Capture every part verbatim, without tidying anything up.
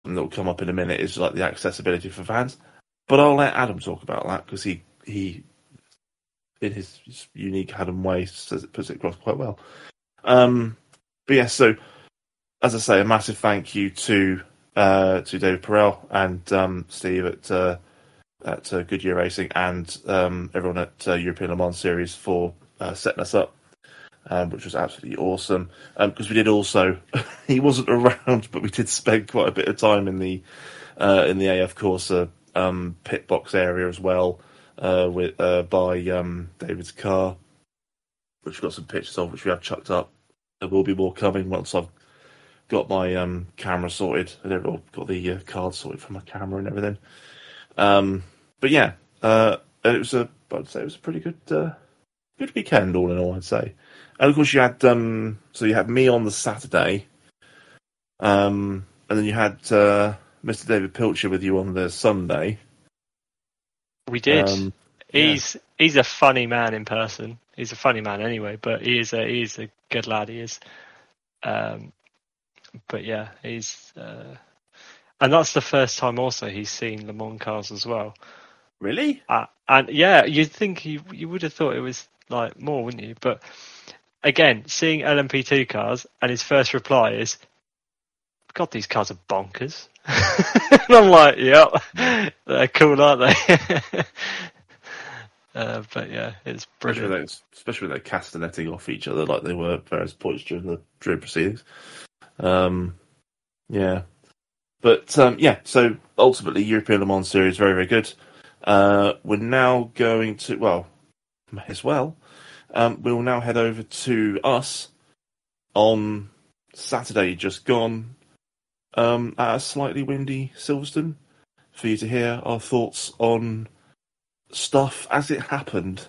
and that will come up in a minute, is like the accessibility for fans. But I'll let Adam talk about that because he, he, in his unique Adam way, says it puts it across quite well. Um, but yeah, so as I say, a massive thank you to uh, to David Perel and um, Steve at uh, at uh, Goodyear Racing and um, everyone at uh, European Le Mans Series for uh, setting us up, um, which was absolutely awesome. Because um, we did also, he wasn't around, but we did spend quite a bit of time in the uh, in the A F Corsa um, pit box area as well, uh, with uh, by um, David's car, which we've got some pictures of, which we have chucked up. There will be more coming once I've got my um, camera sorted. I don't know, got the uh, card sorted for my camera and everything. Um, but yeah, uh, it was a, I'd say it was a pretty good, uh, good weekend all in all, I'd say. And of course you had, um, so you had me on the Saturday, um, and then you had uh, Mister David Pilcher with you on the Sunday. We did. Um, he's yeah. he's a funny man in person. He's a funny man anyway, but he is a he is a good lad. He is. Um, but yeah, he's. Uh, And that's the first time also he's seen Le Mans cars as well. Really? Uh, and yeah, you'd think he, you would have thought it was like more, wouldn't you? But again, seeing L M P two cars and his first reply is, God, these cars are bonkers. And I'm like, yep, they're cool, aren't they? uh, but yeah, it's brilliant. Especially when, especially when they're castanetting off each other like they were at various points during the during proceedings. Um, yeah. But um, yeah, so ultimately, European Le Mans Series very, very good. Uh, we're now going to, well, may as well. Um, we will now head over to us on Saturday, just gone, um, at a slightly windy Silverstone, for you to hear our thoughts on stuff as it happened.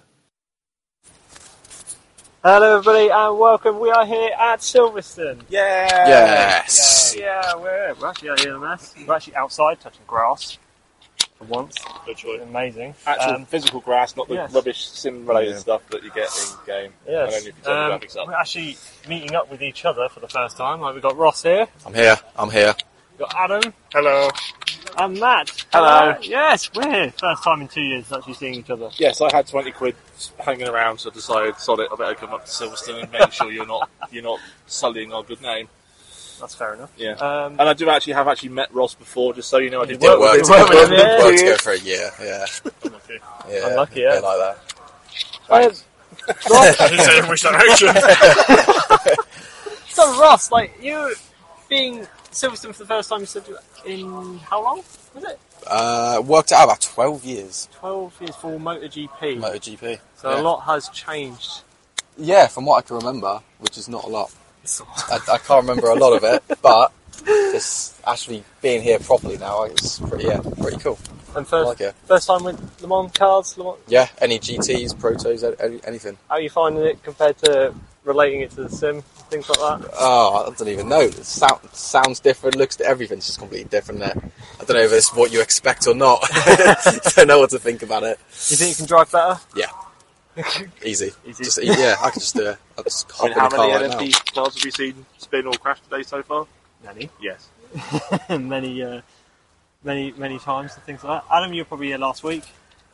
Hello everybody and welcome. We are here at Silverstone. Yeah. Yes. Yeah, yeah we're, we're actually out here in the mess. We're actually outside touching grass for once. Literally. Amazing. Actual um, physical grass, not the yes. rubbish sim-related Yeah. stuff that you get in game. Yes. And only if you turn Um, the graphics up. we're actually meeting up with each other for the first time. Like we've got Ross here, I'm here. I'm here. we've got Adam, Hello. and Matt. Hello. Uh, yes, we're here. First time in two years actually seeing each other. Yes, I had twenty quid hanging around, so I decided, sod it, I better come up to Silverstone and make sure you're not you're not sullying our good name. That's fair enough. Yeah. Um, And I do actually have actually met Ross before, just so you know. I did You It worked work worked, with him. worked, Worked with him, worked, worked yeah. together for a year. Yeah. Okay. Yeah. Unlucky, yeah. A bit like that. Thanks. Ross, I didn't say it in which direction. so Ross, like you being Silverstone for the first time, you said in how long was it? Uh, worked it out about twelve years. Twelve years for MotoGP. MotoGP. So yeah. a lot has changed. Yeah, from what I can remember, which is not a lot. I, I can't remember a lot of it, but just actually being here properly now, it's pretty, yeah, pretty cool. And I first, like it. first time with Le Mans cars. Le Mans. Yeah, any G Ts, Protos, any, anything. How are you finding it compared to relating it to the sim, things like that? Oh, I don't even know. It sound, sounds different, looks, everything's just completely different there. I don't know if it's what you expect or not. I don't know what to think about it. Do you think you can drive better? Yeah. Easy. Easy. Just, yeah, I can just do it. I'll just hop I mean, in how the car many right L now. M P cars have you seen spin or crash today so far? Many. Yes. many, uh, many, many times and things like that. Adam, you were probably here last week,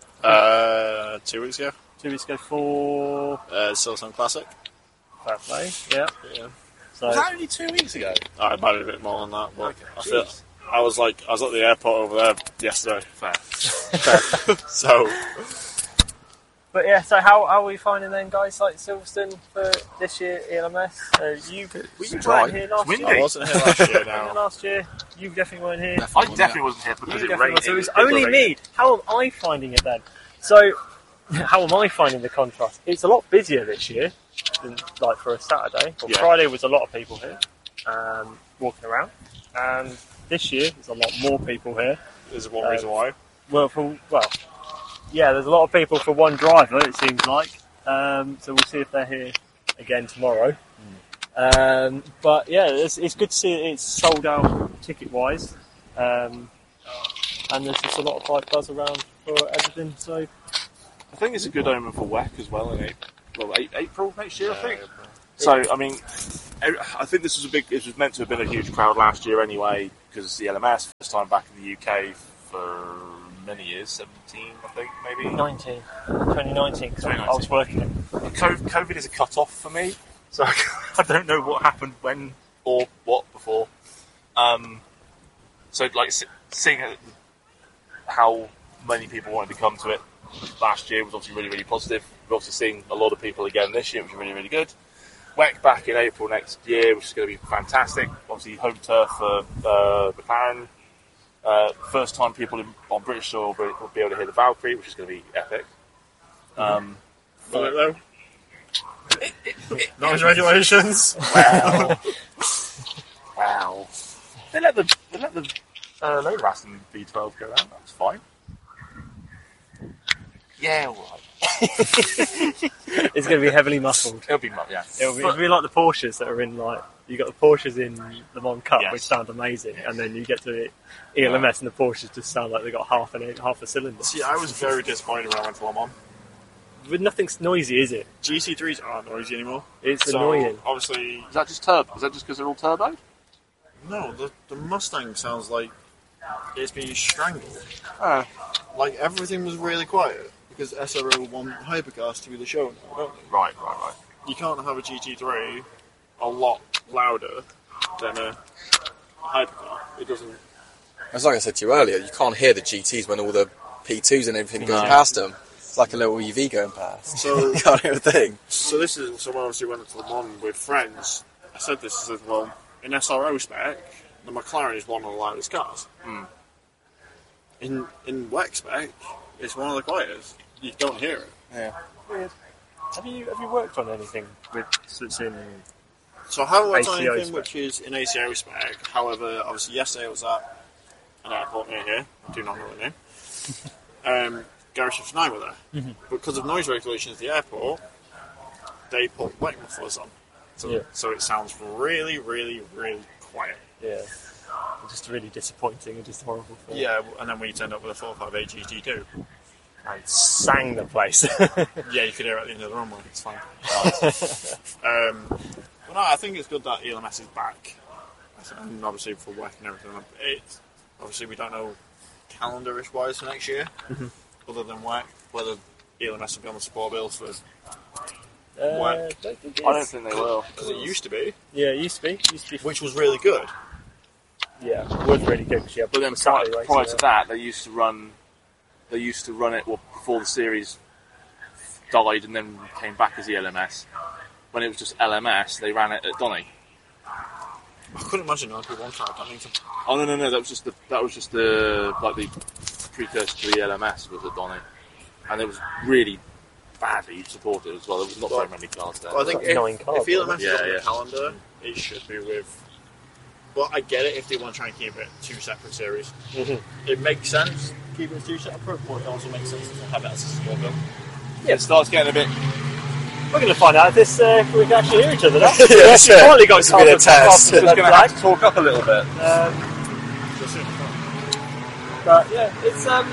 Uh, two weeks ago, two weeks ago for uh, Silverstone Classic. Fair Play. Yeah. Yeah. So Was that only two weeks ago? I might have a bit more than that, but Okay. I feel Jeez. I was like I was at the airport over there yesterday. Fair. So But yeah, so how, how are we finding then, guys, like Silverstone for this year E L M S? Uh, you was you dry. weren't here last Windy. year. I wasn't here last year You were now. last year. You definitely weren't here. I definitely wasn't here because You it definitely rained. weren't. So it was It was only raining. me. How am I finding it then? So, how am I finding the contrast? It's a lot busier this year than like for a Saturday. Well, Yeah. Friday was a lot of people here, um, walking around, and this year there's a lot more people here. There's one Uh, reason why. Well, for well, yeah, there's a lot of people for one driver. It seems like. Um, so we'll see if they're here again tomorrow. Um, but yeah, it's, it's good to see it's sold out ticket wise, um, and there's just a lot of hype buzz around for everything. So I think it's a good omen for W E C as well in April, well, April next year, I think. Uh, So, I mean, I think this was a big. It was meant to have been a huge crowd last year anyway, because it's the L M S, first time back in the U K for many years, seventeen, I think, maybe. nineteen. twenty nineteen, because I was working it. COVID is a cut-off for me, so I don't know what happened when or what before. Um, so, like, seeing how many people wanted to come to it last year was obviously really, really positive. We're obviously seeing a lot of people again this year, which is really, really good. W E C back in April next year, which is going to be fantastic. Obviously, home turf for uh, McLaren. Uh, first time people in, on British soil will be, will be able to hear the Valkyrie, which is going to be epic. Um, Will it though? Noise regulations. Wow. Wow. They let the they let the uh, low ras in V twelve go around. That's fine. Yeah, all right. It's going to be heavily muffled. It'll be mu- yeah. It'll be, But- it'll be like the Porsches that are in, like, you got the Porsches in Le Mans Cup, Yes. which sound amazing, and then you get to E L M S and the Porsches just sound like they got half an half a cylinder. See, I was very disappointed when I went to Le Mans. But nothing's noisy, is it? G T threes aren't noisy anymore. It's So, annoying. obviously, Is that just turbo? Is that just because they're all turbo? no, the, the Mustang sounds like it's being strangled. Uh, Like, everything was really quiet because S R O want hypercars to be the show now, don't they? right, right, right. You can't have a G T three a lot louder than a hypercar. It doesn't. As like I said to you earlier, you can't hear the G Ts when all the P twos and everything goes No. past them. It's like a little E V going past. So- you can't hear a thing. So this is so when I obviously went to Le Mans with friends. I said this. I said, well, in S R O spec, the McLaren is one of the loudest cars. Mm. In in W E C spec, it's one of the quietest. You don't hear it. Yeah. Weird. Have you have you worked on anything with that's in? So I haven't worked on A C O anything spec. which is in A C O spec. However, obviously yesterday I was at an airport near here. I do not know the name. um, Garage fifty-nine were there. Mm-hmm. Because of noise regulations at the airport, they put W E C mufflers on. So, Yeah. so it sounds really, really, really quiet. Yeah, just really disappointing and just horrible. Thing. Yeah, and then we turned up with a four five eight G T two. And sang the place. Yeah, you could hear it at the end of the runway. It's fine. um, but no, I think it's good that E L M S is back. And obviously for W E C and everything. It's, obviously, we don't know calendar-ish wise for next year, other than W E C, whether E L M S will be on the support bills for. Uh, Whack. don't think it I don't is. think they will. Because it used to be, Yeah, it used to be. It used to be. which was really good. Yeah, it was really good. 'Cause you had But then the prior, Saturday race, prior yeah. to that, they used to run. They used to run it well, before the series died and then came back as E L M S. When it was just L M S, they ran it at Donny. I couldn't imagine L P one car at Donington. Oh no no no! That was just the that was just the like the precursor to the L M S was at Donny, and it was really badly supported as well. There was not very many cars there. Well, I think Like nine if, cars, if E L M S is yeah, on yeah. the calendar, it should be with. Well, I get it if they want to try and keep it two separate series. Mhm. It makes sense to keep it two separate, but it also makes sense to have it as a support bill. It starts getting a bit. We're going to find out if this uh, if we can actually hear each other now. Yeah, we actually sure. finally got This will be a half the- half test. the Just going to flag. have to talk up a little bit. Um, but yeah, it's um.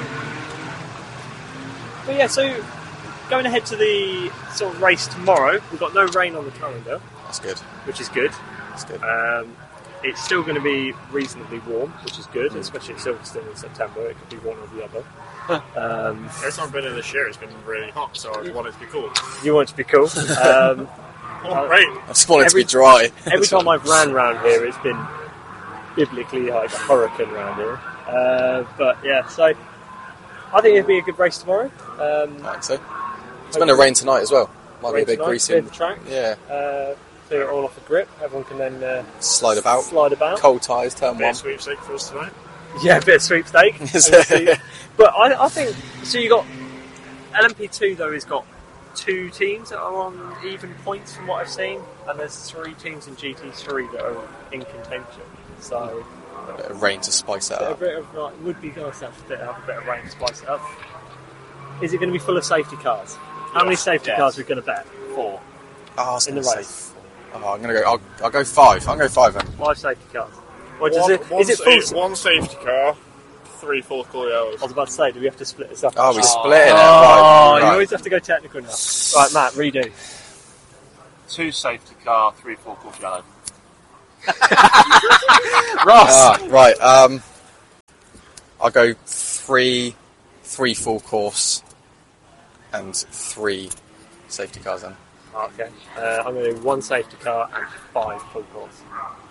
But yeah, so going ahead to the sort of race tomorrow, we've got no rain on the calendar, That's good. which is good. That's good. Um, it's still going to be reasonably warm, which is good, especially at Silverstone in September. It could be one or the other. Um, Every time I've been in this year, it's been really hot, so I want it to be cool. you want it to be cool. Um, Oh, great! I just want it to every- be dry. every time I've ran round here, it's been biblically like a hurricane round here. Uh, but yeah, so I think it'll be a good race tomorrow. Um, I think so. It's going to rain tonight as well. Might rain be a bit tonight, greasy. clear the track, Yeah. uh, clear it all off the grip. Everyone can then uh, Slide about. slide about. Cold tyres, turn Bit one. of sweepstake for us tonight. Yeah, a bit of sweepstake. But I, I think so. You got L M P two though. Has got two teams that are on even points from what I've seen, and there's three teams in G T three that are in contention. So A bit of rain to spice it a up. bit of like would be nice to have a bit, have a bit of rain to spice it up. Is it going to be full of safety cars? How many Yes, safety yes. cars are we going to bet? Four. Oh, I was In the gonna race. say four. Oh, I'm going to go. I'll, I'll go five. I'll go five then. Five safety cars. Or does One, it? one Is it sa- full? one safety car, three fourth quality hours. I was about to say, do we have to split this up? Oh, we Oh, split it. you Right. always have to go technical now. Right, Matt, redo. Two safety car, three four quarter yellow. Ross. Ah, right. Um, I'll go three, three full course, and three safety cars then. Okay. Uh, I'm going to do one safety car and five full course.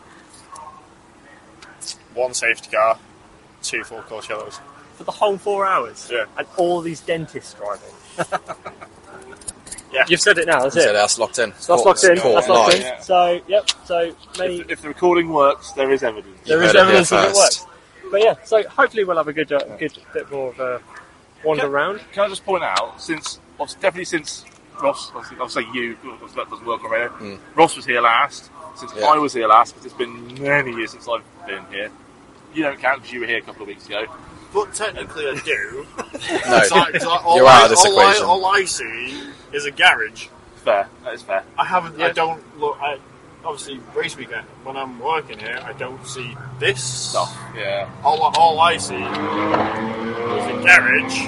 One safety car, two full course yellows. For the whole four hours? Yeah. And all these dentists driving? Yeah. You've said it now, that's So it? that's locked in. That's locked in. Court That's locked live. in. So, yep. So, many, If, if the recording works, there is evidence. there You is heard it here evidence that it first. works. But yeah, so hopefully we'll have a good, uh, good bit more of a wander Can- around. Can I just point out, since well, definitely since Ross, I'll say, I'll say you, because that doesn't work on radio. Mm. Ross was here last. Since Yeah. I was here last, because it's been many years since I've been here. You don't count because you were here a couple of weeks ago. But technically I do. No, So I- so all you're I, out of this all I, equation. all I see is a garage. Fair, that is fair. I haven't. I Yeah. don't look. I, obviously, race weekend when I'm working here, I don't see this Stuff, yeah. All, all I see is a garage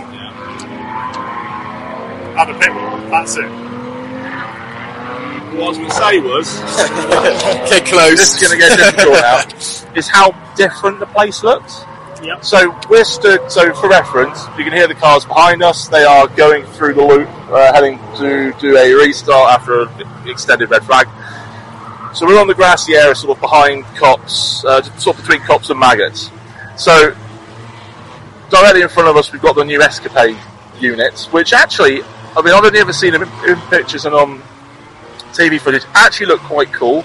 and a pit wall. That's it. What I was going to say was, Get close. this is going to get difficult now, is how different the place looks. Yep. So we're stood, so for reference, you can hear the cars behind us. They are going through the loop, uh, heading to do a restart after an extended red flag. So we're on the grassy area, sort of behind Cops, uh, sort of between Cops and Maggots. So directly in front of us, we've got the new Escapade units, which actually, I mean, I've only ever seen them in, in pictures and on T V footage. Actually, look quite cool.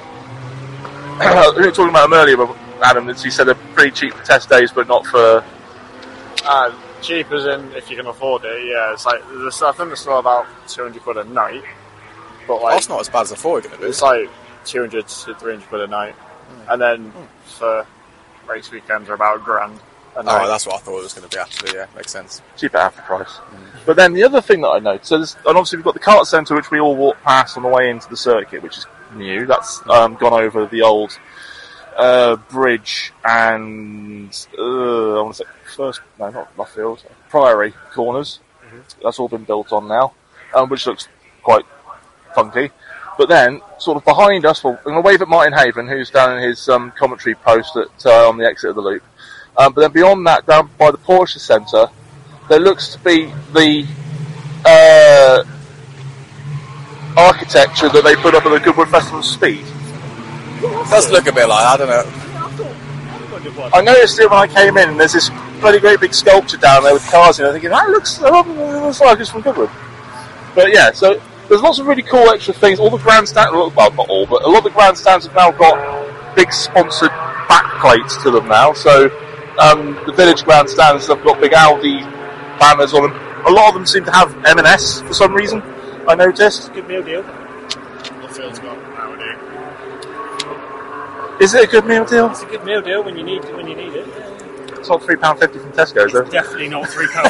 We were talking about them earlier, but Adam, as he said, they're pretty cheap for test days, but not for. Uh, cheap as in if you can afford it. Yeah, it's like there's, I think it's still about two hundred quid a night. But like, That's not as bad as I thought it was going to be. it's like two hundred to three hundred quid a night, and then for race weekends are about a grand. A Oh, night. that's what I thought it was going to be, actually, yeah, makes sense. Cheap at half the price. But then the other thing that I noticed, so there's, and obviously we've got the kart centre, which we all walk past on the way into the circuit, which is new. That's um, gone over the old uh, bridge and uh, I want to say first, no, not Luffield, Priory corners. That's all been built on now, um, which looks quite funky. But then, sort of behind us, well, I'm going to wave at Martin Haven, who's down in his um, commentary post at, uh, on the exit of the loop. Um, but then beyond that, down by the Porsche Centre, there looks to be the uh, architecture that they put up at the Goodwood Festival of Speed. It does look a bit like, I don't know. I noticed it when I came in, and there's this bloody great big sculpture down there with cars in it. I'm thinking, that looks, that looks like it's from Goodwood. But yeah, so there's lots of really cool extra things. All the grandstands, well, not all, but a lot of the grandstands have now got big sponsored backplates to them now. So um, the village grandstands have got big Audi banners on them. A lot of them seem to have M and S for some reason, I noticed. Good meal deal. Luffield's got nowadays. Is it a good meal deal? It's a good meal deal when you need when you need it. It's not three pounds fifty from Tesco's, though. Definitely not three pounds.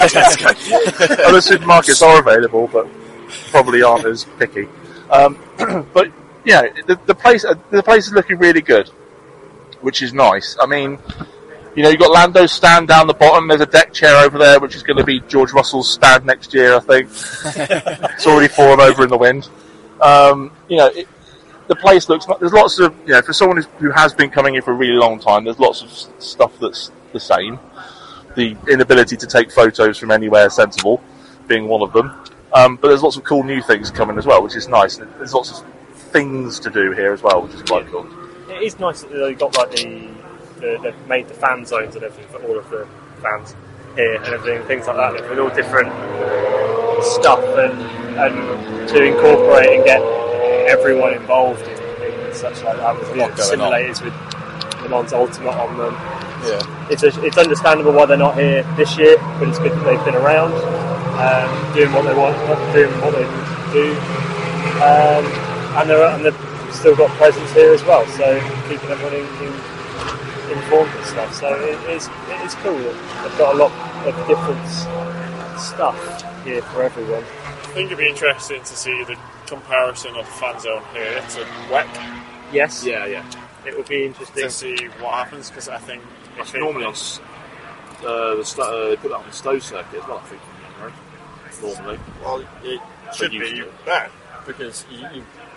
Other supermarkets are available, but probably aren't as picky. Um, but yeah, the, the place uh, the place is looking really good, which is nice. I mean, you know, you've got Lando's stand down the bottom. There's a deck chair over there, which is going to be George Russell's stand next year, I think. It's already fallen over in the wind. Um, you know, it, the place looks. There's lots of, you know, for someone who has been coming here for a really long time. There's lots of stuff that's the same. The inability to take photos from anywhere sensible being one of them. Um, but there's lots of cool new things coming as well, which is nice. And there's lots of things to do here as well, which is quite cool. It is nice that they've got like the, the they've made the fan zones and everything for all of the fans here and everything, things like that, with all different stuff and and to incorporate and get everyone involved in things such like that with A lot the going on. simulators with Le Mans Ultimate on them. Yeah. It's a, it's understandable why they're not here this year, but it's good that they've been around, um, doing what they want, doing what they do, um, and they're and they've still got presence here as well. So keeping everyone in, in, informed and stuff. So it is it is cool that they've got a lot of different s- stuff here for everyone. I think it'd be interesting to see the comparison of the fan zone here to W E C. Yes, Yeah, yeah. it would be interesting. To see what happens, because I think That's if it- normally on s- uh, the st- uh, they put that on the Stowe circuit as well, I think. Right? Normally. Well, it should used be to. there because you, you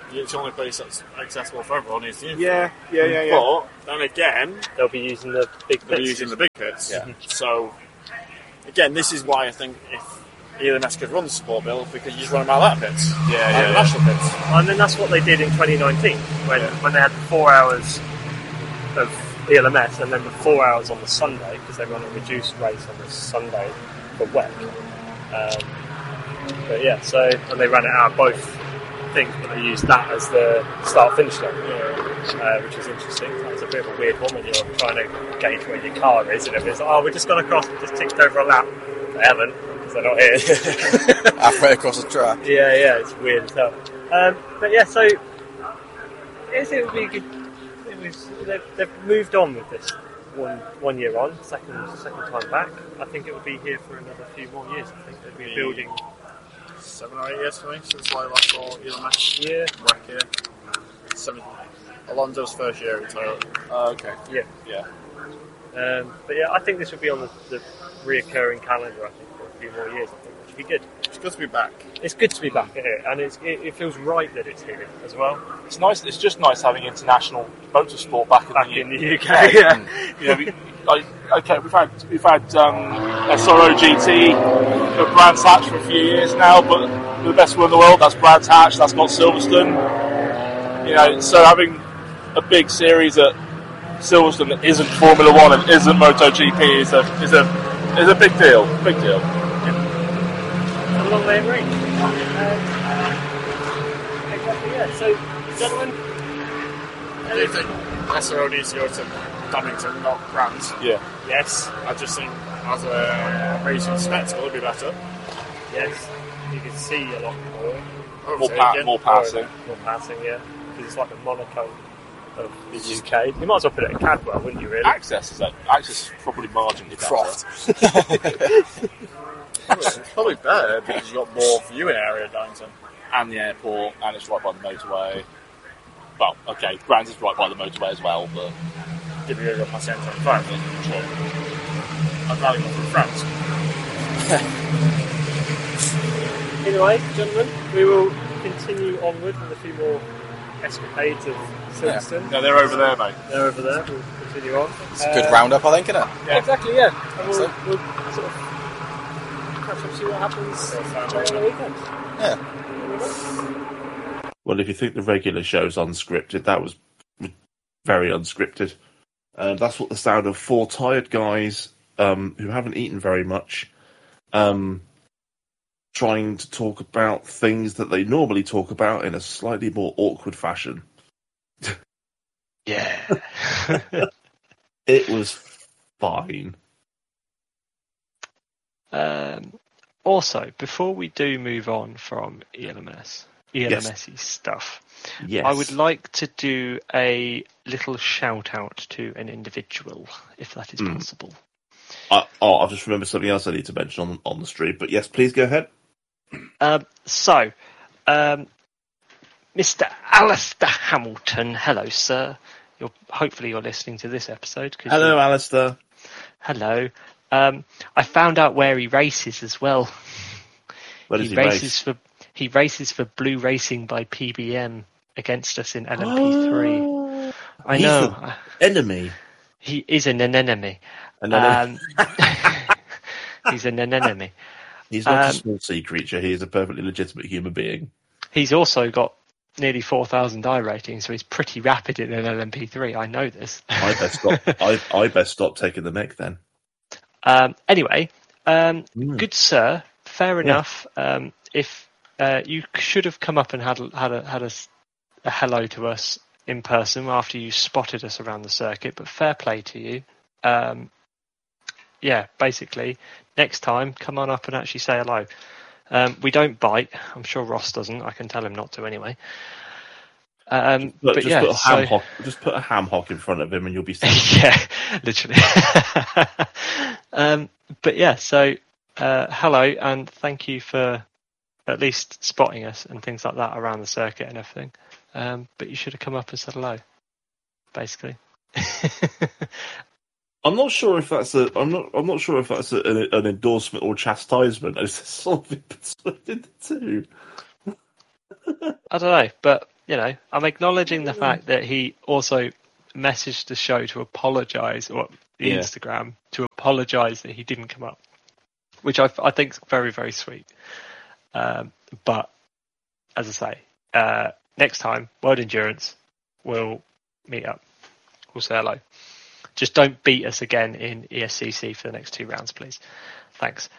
it's the only place that's accessible for everyone is the infield. Yeah, yeah, yeah, yeah. But then again, They'll be using the big they're pits. using the big pits. Yeah. So again, this is why I think if E L M S could run the support bill, we could just run them out of that pits. Yeah, out yeah, of the yeah. national pits. And then that's what they did in twenty nineteen when, Yeah. when they had the four hours of E L M S and then the four hours on the Sunday because they run a reduced race on the Sunday for W E C. Um, but yeah, so and they ran it out of both things, but they used that as the start-finish line, uh, which is interesting. That's a bit of a weird one when you're trying to gauge where your car is, and everybody's like, "Oh, we're just gone across, we just ticked over a lap." They haven't because they're not here. Halfway across the track. Yeah, yeah, it's weird as hell. Um, but yeah, so yes, it would be good. It was, they've, they've moved on with this one one year on, second second time back. I think it will be here for another few more years. I think they'll be building. Seven or eight years for me since I last saw E L M S Yeah, work here. Seven. Alonso's first year in Toyota. Uh, okay. yeah. Yeah. Um, but yeah, I think this will be on the, the reoccurring calendar. I think for a few more years. I think which would be good. It's good to be back. It's good to be back here, and it's, it, it feels right that it's here as well. It's nice. It's just nice having international motorsport back in Back the U K. in the U K, yeah. You know, we, like, okay, we've had we've had um, S R O G T, uh, Brands Hatch for a few years now, but the best one in the world, that's Brands Hatch, that's not Silverstone. You know, so having a big series at Silverstone that isn't Formula One and isn't MotoGP is a is a is a big deal. Big deal. It's a long way of range. Um, exactly, yeah. So, gentlemen, I do think S R O needs to go to Donington, not Brands. Yeah. yes, I just think as a racing spectacle, it'd be better. yes, you can see a lot more. More, pa- more passing. More passing, yeah. Because it's like the Monaco of the U K. You might as well put it at Cadwell, wouldn't you, really? Access is that access is probably marginally better. Croft. It's probably better because you've got more viewing area at Donington. And the airport, and it's right by the motorway. Well, okay, Brands is right by the motorway as well, but If you're going to go past the M twenty-five, sure. I'd rather go through France. Anyway, gentlemen, we will continue onward with a few more escapades of Silverstone. no, they're over there, mate. They're over there. We'll continue on. It's a good roundup, I think, isn't it? Yeah. Exactly, yeah. And we'll, So- we'll sort of catch up, see what happens during the weekend. Yeah. Well, if you think the regular show's unscripted, that was very unscripted. Uh, that's what the sound of four tired guys um, who haven't eaten very much, um, trying to talk about things that they normally talk about in a slightly more awkward fashion. Yeah. It was fine. Um, also, before we do move on from E L M S, E L M S stuff, Yes. I would like to do a little shout out to an individual, if that is Mm. possible. I, oh, I've just remembered something else I need to mention on, on the stream. But yes, please go ahead. Um, so, um, Mister Alistair Hamilton, hello, sir. You're, hopefully you're listening to this episode. 'Cause Hello, you- Alistair. Hello. Um, I found out where he races as well. Where does he he races race? for he races for Blue Racing by P B M against us in L M P three. Oh, I he's know the enemy. he is an enemy. And then Um, he's an enemy. he's not um, a small sea creature. He is a perfectly legitimate human being. He's also got nearly four thousand I rating, so he's pretty rapid in an L M P three. I know this. I best stop. I, I best stop taking the mic then. Um, anyway, um, Mm. good sir, fair enough. Um, if uh, you should have come up and had a- had a had a, s- a hello to us in person after you spotted us around the circuit, but fair play to you. Um, yeah, basically, next time come on up and actually say hello. Um, we don't bite. I'm sure Ross doesn't. I can tell him not to anyway. Um, Look, but just yeah, put a ham so- hock. Just put a ham hock in front of him, and you'll be safe. yeah, literally. um, but yeah, so uh, hello and thank you for at least spotting us and things like that around the circuit and everything. Um, but you should have come up and said hello, basically. I'm not sure if that's a. I'm not. I'm not sure if that's a, an, an endorsement or chastisement. It's sort of in between the two. I don't know, but you know, I'm acknowledging the fact that he also messaged the show to apologise, or the Yeah. Instagram to apologise that he didn't come up, which I, I think is very, very sweet. Um, but as I say, uh, next time, World Endurance, we'll meet up. We'll say hello. Just don't beat us again in E S C C for the next two rounds, please. Thanks.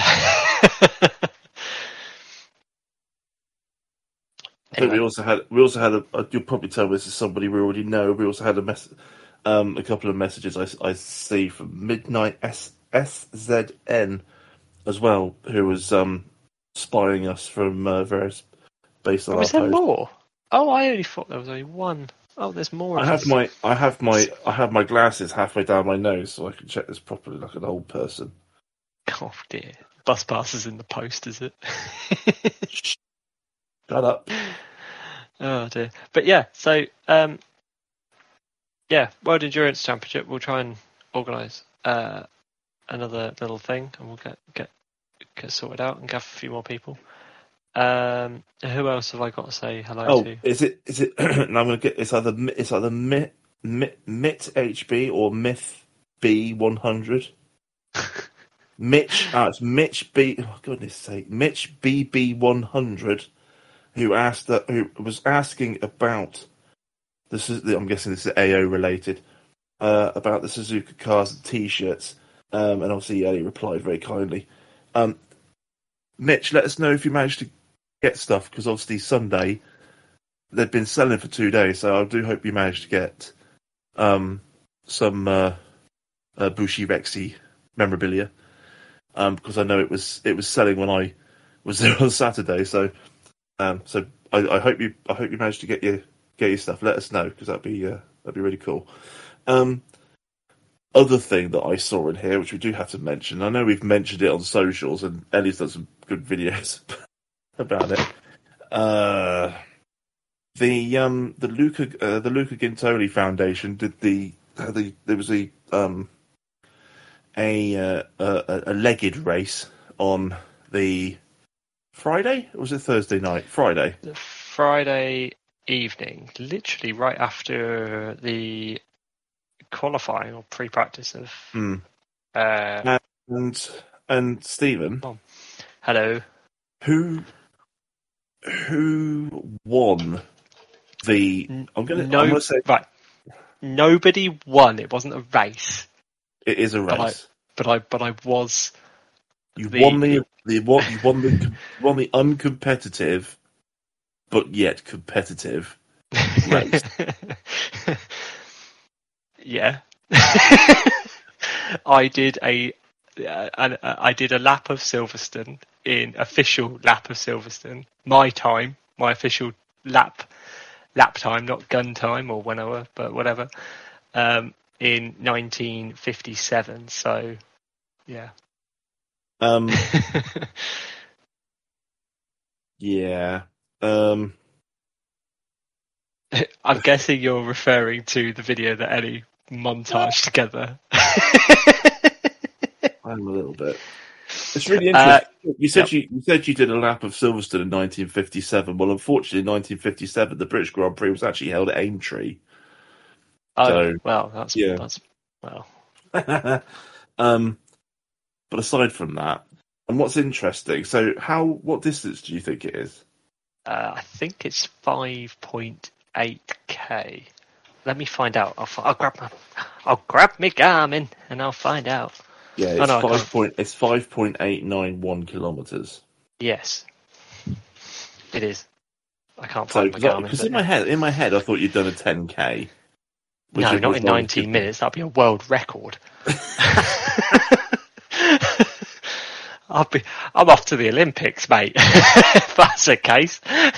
I think we also had we also had a, a you'll probably tell this is somebody we already know. We also had a mess, um, a couple of messages I, I see from Midnight S S Z N as well, who was um, spying us from uh, various based on Oh, our is there post. more? Oh, I only thought there was only one. Oh, there's more. I of have us. my I have my I have my glasses halfway down my nose, so I can check this properly like an old person. Oh dear, bus passes in the post, is it? Shut up. Oh dear. But yeah, so um, yeah, World Endurance Championship. We'll try and organise uh, another little thing, and we'll get get get sorted out and gather a few more people. Um, who else have I got to say hello Oh, to? is it is it? and I'm gonna get it's either Mi- it's either Mit Mit, Mit H B or Myth B one hundred. Mitch, uh, it's Mitch B. Oh goodness sake, Mitch B B one hundred, who asked that who was asking about this is I'm guessing this is A O related uh, about the Suzuka cars and T-shirts, um, and obviously Ellie replied very kindly. Um, Mitch, let us know if you managed to get stuff because obviously Sunday they've been selling for two days, so I do hope you managed to get um, some uh, uh, Bushi Rexy memorabilia. Um, because I know it was it was selling when I was there on Saturday. So, um, so I, I hope you I hope you managed to get your get your stuff. Let us know because that'd be uh, that'd be really cool. Um, other thing that I saw in here, which we do have to mention, I know we've mentioned it on socials, and Ellie's done some good videos about it. Uh, the um the Luca uh, the Luca Gintoli Foundation did the uh, the there was a um. A, uh, a a legged race on the Friday, or was it Thursday night? Friday. The Friday evening, literally right after the qualifying or pre-practice of. Mm. Uh, and and Stephen, hello. who who won the? I'm gonna. No, I'm gonna say right. Nobody won. It wasn't a race. it is a But I, race. but I, but I was. You the- won the the what you won the won the uncompetitive, but yet competitive race. Yeah. I did a, uh, an, uh, I did a lap of Silverstone in official lap of Silverstone. My time, my official lap, lap time, not gun time or whenever, but whatever. Um, in nineteen fifty-seven. So, yeah. Um. yeah. Um. I'm guessing you're referring to the video that Ellie montaged together. I'm a little bit. It's really Uh, interesting. you said yep. you, you said you did a lap of Silverstone in nineteen fifty-seven. Well, unfortunately, in nineteen fifty-seven, the British Grand Prix was actually held at Aintree. Oh, So, well, that's, yeah. that's well. um, but aside from that, and what's interesting, so how what distance do you think it is? Uh, I think it's five point eight k. Let me find out. I'll, I'll grab my, I'll grab my Garmin and I'll find out. Yeah, it's Oh, no, I five can't. point. It's five point eight nine one kilometers. Yes, it is. I can't So, find my Garmin. because but in my yeah. head, in my head, I thought you'd done a ten k. No, it not was in not nineteen good. minutes. That'd be a world record. I'll be. I'm off to the Olympics, mate. If that's the case.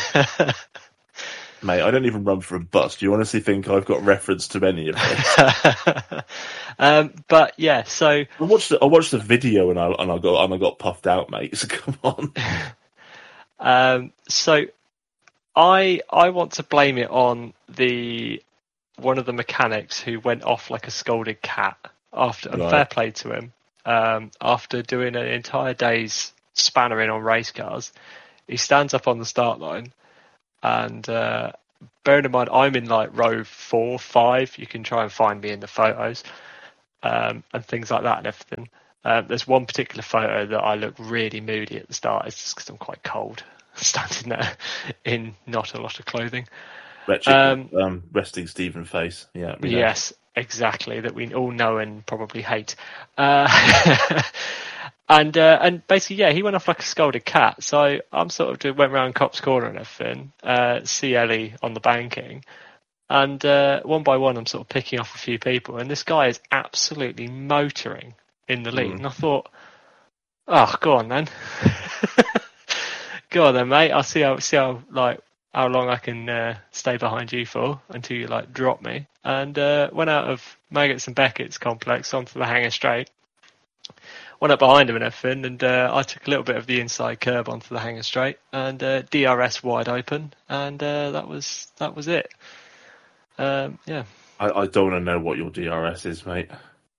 Mate, I don't even run for a bus. Do you honestly think I've got reference to any of this? um, but yeah, so I watched the, I watched the video and I and I got and I got puffed out, mate. So come on. um, so I I want to blame it on the one of the mechanics who went off like a scolded cat after. And Right. fair play to him. Um, after doing an entire day's spannering on race cars, he stands up on the start line and uh, bearing in mind I'm in like row four, five. You can try and find me in the photos um, and things like that and everything. Um, there's one particular photo that I look really moody at the start. It's just because I'm quite cold, standing there in not a lot of clothing. Wretched, Um, um, resting Stephen face. Yeah. we know. Yes, exactly. That we all know and probably hate. Uh, and uh, and basically, yeah, he went off like a scolded cat. So I'm sort of just went around Cops Corner and everything. Uh, see Ellie on the banking, and uh, one by one, I'm sort of picking off a few people, and this guy is absolutely motoring in the lead. Mm. And I thought, oh, go on then, go on then, mate. I'll see how see how like. how long I can uh, stay behind you for until you like drop me. And uh, went out of Maggots and Beckett's complex onto the Hanger Straight. Went up behind him and everything, and uh, I took a little bit of the inside curb onto the Hanger Straight, and uh, D R S wide open, and uh, that was that was it. Um, yeah. I, I don't want to know what your D R S is, mate.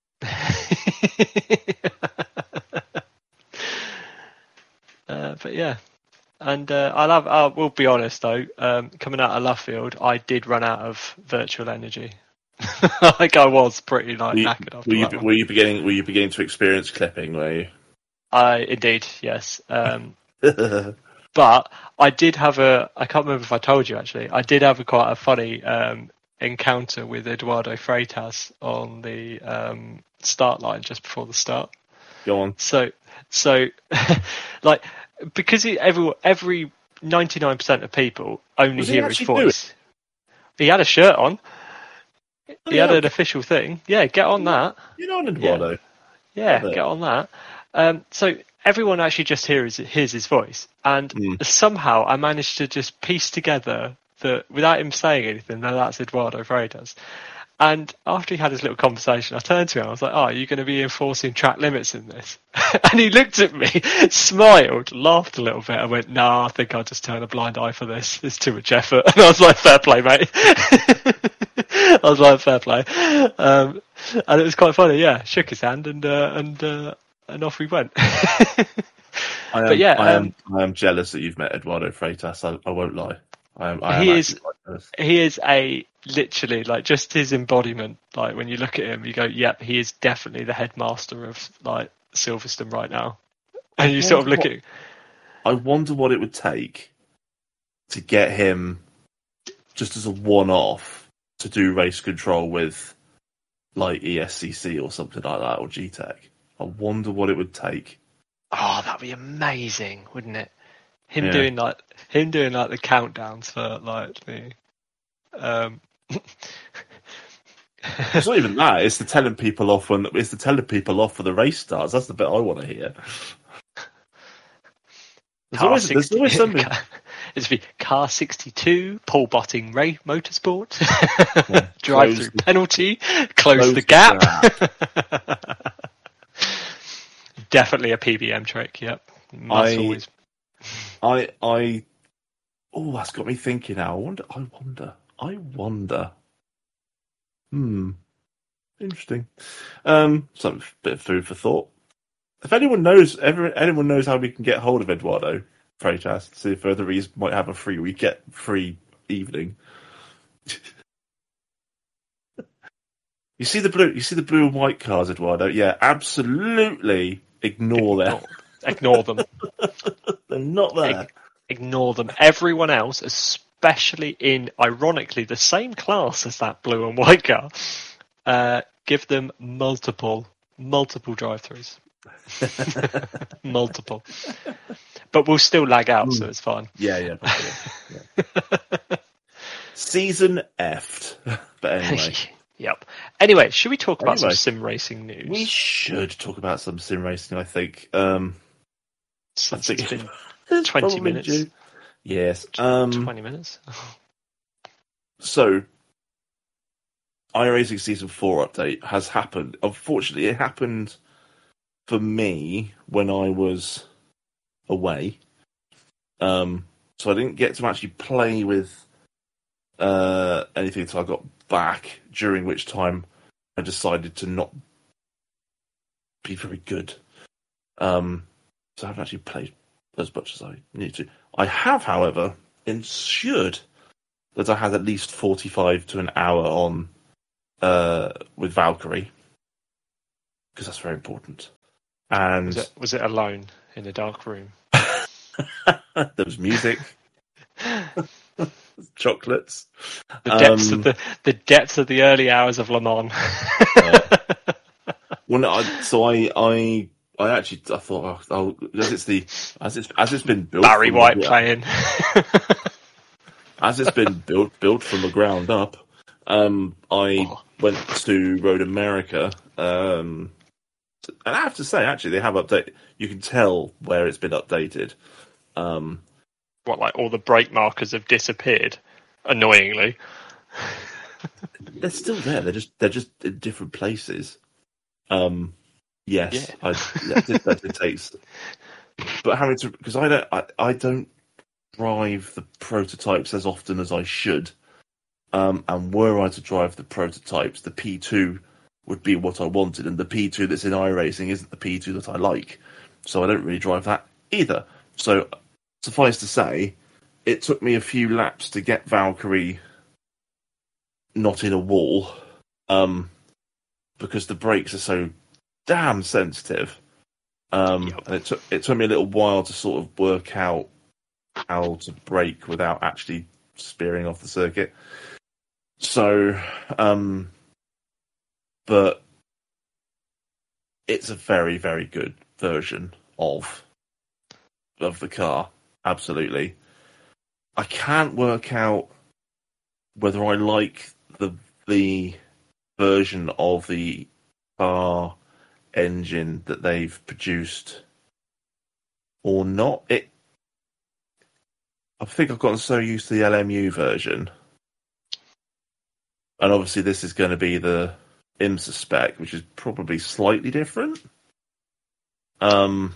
uh, but yeah. And uh, I'll have, I will be honest though, um, coming out of Luffield, I did run out of virtual energy. Like I was pretty like Were you, knackered after were you, that one. were you beginning? Were you beginning to experience clipping? Were you? I indeed, yes. Um, but I did have a. I can't remember if I told you actually. I did have a quite a funny um, encounter with Eduardo Freitas on the um, start line just before the start. Go on. So, so like. Because he, every every ninety-nine percent of people only Was he hear his actually voice. He had a shirt on. Oh, He yeah. had an official thing. Yeah, get on that. You know, Eduardo. Yeah, Love it. get on that. Um, so everyone actually just hears hears his voice, and Mm. somehow I managed to just piece together that without him saying anything, that that's Eduardo Freitas. And after he had his little conversation, I turned to him. I was like, "Oh, are you going to be enforcing track limits in this?" And he looked at me, smiled, laughed a little bit, and went, "No, I think I'll just turn a blind eye for this. It's too much effort." And I was like, "Fair play, mate." I was like, "Fair play," um, and it was quite funny. Yeah, shook his hand and uh, and uh, and off we went. I am, But yeah, I am. um, I am jealous that you've met Eduardo Freitas. I, I won't lie. I am. I am He actually is- quite jealous. he is a literally like just his embodiment. Like when you look at him, you go, "Yep, he is definitely the headmaster of like Silverstone right now." And you sort of look What- at, I wonder what it would take to get him, just as a one-off, to do race control with, like E S C C or something like that, or G TEC. I wonder what it would take. oh, that'd be amazing, wouldn't it? Him Yeah. doing like him doing like the countdowns for like the um. It's not even that. It's the telling people off when it's the telling people off for the race starts. That's the bit I want to hear. There's Car always, there's always something. It's be car sixty-two, Paul Botting Ray Motorsport, Yeah. drive Close through the- penalty, close, close the the gap. Definitely a P B M trick. Yep, must I- always. I I oh, that's got me thinking now. I wonder. I wonder. I wonder. Hmm. Interesting. Um, some bit of food for thought. If anyone knows, ever anyone knows how we can get hold of Eduardo Freitas, see if whether he might have a free week, get free evening. You see the blue. You see the blue and white cars, Eduardo. Yeah, absolutely. Ignore them. Ignore them. They're not there. Ig- ignore them. Everyone else, especially in, ironically, the same class as that blue and white car, uh, give them multiple, multiple drive-throughs. Multiple. But we'll still lag out, so it's fine. Yeah, yeah. probably, yeah. Season F'd. But anyway. Yep. Anyway, should we talk about Anyway. some sim racing news? We should talk about some sim racing, I think. Um, Since I think it's been it's twenty probably minutes. due. Yes. Um, twenty minutes. so, iRacing Season four update has happened. Unfortunately, it happened for me when I was away. Um, so I didn't get to actually play with uh, anything until I got back, during which time I decided to not be very good. Um, so I haven't actually played as much as I need to. I have, however, ensured that I had at least forty-five to an hour on uh, with Valkyrie, because that's very important. And Was it, was it alone in a dark room? there was music, chocolates. The depths Um, of the the depths of the early hours of Le Mans. Well, no, I, so I, I, I actually, I thought, oh, oh, as it's the, as it's, as it's been built, Barry from White the, playing. as it's been built, built from the ground up. Um, I Oh. went to Road America, um, and I have to say, actually, they have updated. You can tell where it's been updated. Um, What, like all the brake markers have disappeared? Annoyingly. they're still there. They're just, they're just in different places. Um, yes, Yeah. I, that, did, that did takes. But having to, because I don't, I, I don't drive the prototypes as often as I should. Um, and were I to drive the prototypes, the P two would be what I wanted, and the P two that's in iRacing isn't the P two that I like. So I don't really drive that either. So suffice to say, it took me a few laps to get Valkyrie not in a wall, um, because the brakes are so damn sensitive. Um, Yep. and it took it took me a little while to sort of work out how to brake without actually spearing off the circuit. So, um, but it's a very, very good version of of the car. Absolutely. I can't work out whether I like the the version of the car engine that they've produced or not. It. I think I've gotten so used to the L M U version. And obviously this is going to be the IMSA spec, which is probably slightly different. Um,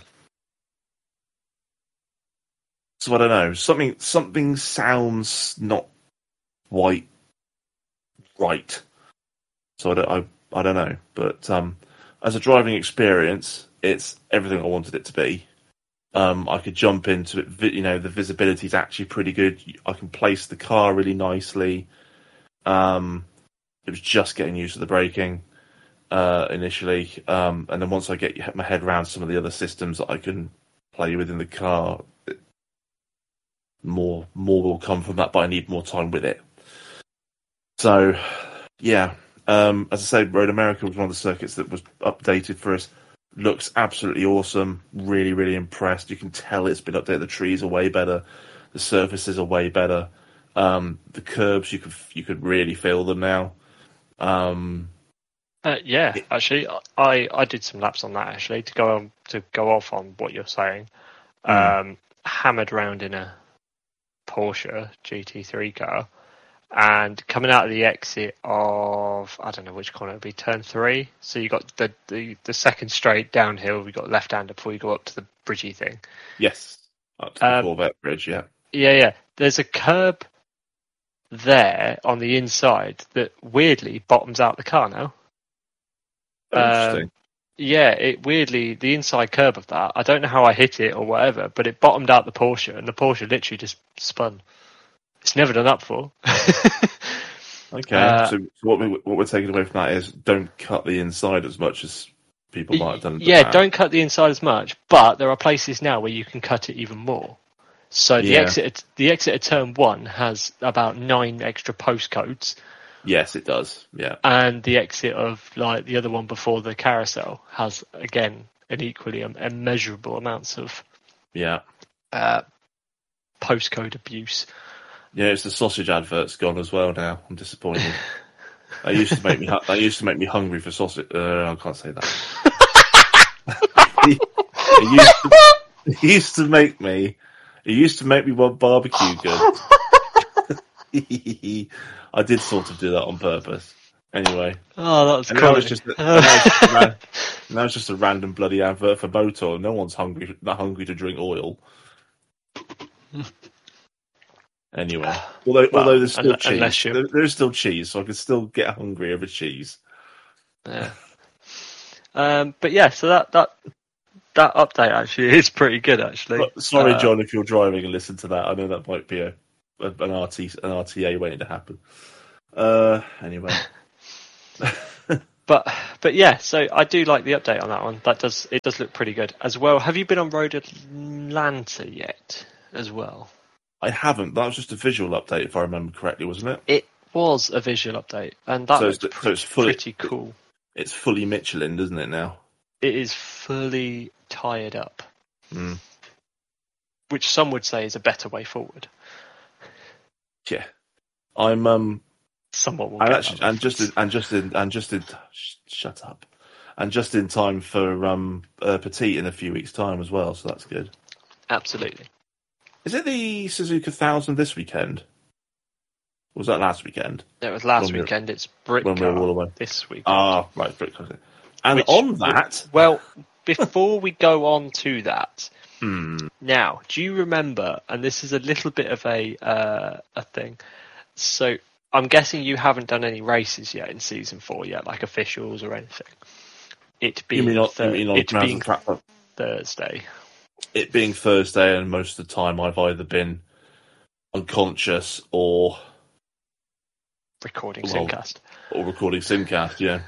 so I don't know. Something something sounds not quite right. So I don't, I, I don't know. But um, as a driving experience, it's everything I wanted it to be. Um, I could jump into it. vi- You know, the visibility is actually pretty good. I can place the car really nicely. Um, it was just getting used to the braking uh, initially, um, and then once I get my head around some of the other systems that I can play with in the car, it, more more will come from that. But I need more time with it. So, yeah, um, as I say, Road America was one of the circuits that was updated for us. Looks absolutely awesome. Really, really impressed. You can tell it's been updated. The trees are way better. The surfaces are way better. Um, the curbs, you could you could really feel them now. Um, Uh, yeah, actually, I, I did some laps on that actually to go on to go off on what you're saying. Mm. Um, hammered around in a Porsche G T three car, and coming out of the exit of I don't know which corner it would be, turn three. So you got the, the the second straight downhill. We got left hander before you go up to the bridgey thing. yes, up to the Um, Corvette bridge. Yeah, Yeah, yeah. There's a curb there on the inside that weirdly bottoms out the car now. oh, interesting. Um, yeah, it weirdly the inside curb of that. I don't know how I hit it or whatever, but it bottomed out the Porsche, and the Porsche literally just spun. It's never done that before. Okay, uh, so, so what we what we're taking away from that is don't cut the inside as much as people might have done. in the yeah, past. don't cut the inside as much, but there are places now where you can cut it even more. So the Yeah. exit, the exit of turn one has about nine extra postcodes. Yes, it does. Yeah, And the exit of like the other one before the carousel has again an equally um, immeasurable amounts of yeah, uh, postcode abuse. yeah. It's the sausage advert's gone as well now. I'm disappointed. They used to make me. hu- They used to make me hungry for sausage. Uh, I can't say that. it, used to, it used to make me. It used to make me want barbecue good. I did sort of do that on purpose. Anyway, Oh, that was and now quality. it's just a, now, it's just a ran- now it's just a random bloody advert for Motor. No one's hungry. Not hungry to drink oil. Anyway, although Well, although there's still un- unless cheese, you- there, there's still cheese, so I can still get hungry over cheese. Yeah. Um, but yeah, so that that that update actually is pretty good. Actually, But sorry, Uh, John, if you're driving and listen to that, I know that might be a, an R T an R T A waiting to happen. Uh, anyway. But but yeah, so I do like the update on that one. That does it does look pretty good as well. Have you been on Road Atlanta yet as well? I haven't. That was just a visual update, if I remember correctly, wasn't it? It was a visual update, and that So was it's- pr- so it's fully- pretty cool. It's fully Michelin, isn't it now? It is fully tired up, Mm. which some would say is a better way forward. Yeah. I'm um. Someone will I'm get actually that and just in, and just in and just in. Sh- shut up. And just in time for um uh, Petite in a few weeks' time as well, so that's good. Absolutely. Is it the Suzuka Thousand this weekend? Or was that last weekend? It was last When we were- weekend. It's when we were all Britcar away. this week. Ah, right, Brick. And Which- on that, Well, before we go on to that, hmm, now, do you remember? And this is a little bit of a uh, a thing. So I'm guessing you haven't done any races yet in season four yet, like officials or anything. It you being mean on, Thur- you mean on it grounds being and track? Thursday. It being Thursday, and most of the time I've either been unconscious or Recording Well, Simcast. or recording Simcast. Yeah.